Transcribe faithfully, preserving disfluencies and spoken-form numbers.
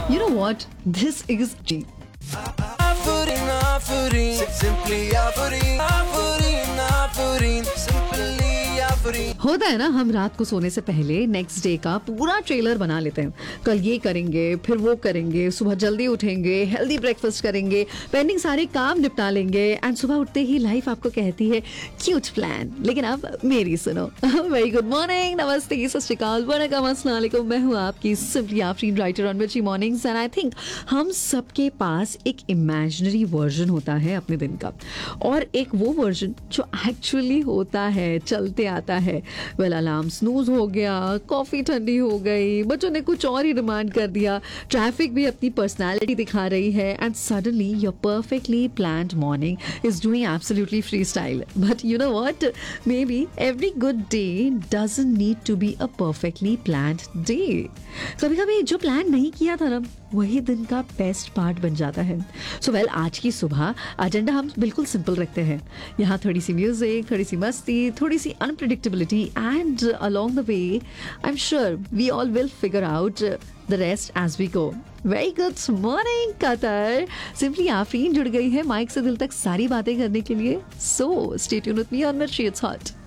You know what? This is G. Afurin, Afurin, simply Afurin, Afurin, Afurin, simply Afurin. होता है ना, हम रात को सोने से पहले नेक्स्ट डे का पूरा ट्रेलर बना लेते हैं. कल ये करेंगे, फिर वो करेंगे, सुबह जल्दी उठेंगे, हेल्दी ब्रेकफास्ट करेंगे, पेंडिंग सारे काम निपटा लेंगे एंड सुबह उठते ही लाइफ आपको कहती है क्यूट प्लान. लेकिन अब मेरी सुनो. वेरी गुड मॉर्निंग, नमस्ते, सत श्री अकाल, वनकम, अस्सलाम वालेकुम. मैं हूँ आपकी सिंपली आफरीन, राइटर ऑन मिर्ची मॉर्निंग्स. एंड आई थिंक हम सबके पास एक इमेजिनरी वर्जन होता है अपने दिन का, और एक वो वर्जन जो एक्चुअली होता है, चलते आता है. वेल, अलार्म स्नूज हो गया, कॉफी ठंडी हो गई, बच्चों ने कुछ और ही डिमांड कर दिया, ट्रैफिक भी अपनी पर्सनालिटी दिखा रही है, and suddenly your perfectly planned morning is doing absolutely free style. But you know what, may be every good day doesn't need to be a perfectly planned day. कभी कभी जो प्लान नहीं किया था ना, वही दिन का बेस्ट पार्ट बन जाता है. सो वेल, आज की सुबह एजेंडा हम बिल्कुल सिंपल रखते हैं. यहाँ थोड़ी सी म्यूजिक, थोड़ी सी मस्ती, थोड़ी सी unpredictability, and along the way I am sure we all will figure out the rest as we go. Very good morning Qatar. Simply Afreen जुड़ गई है माइक से दिल तक सारी बातें करने के लिए. So stay tuned with me on मिर्ची, इट्स हॉट.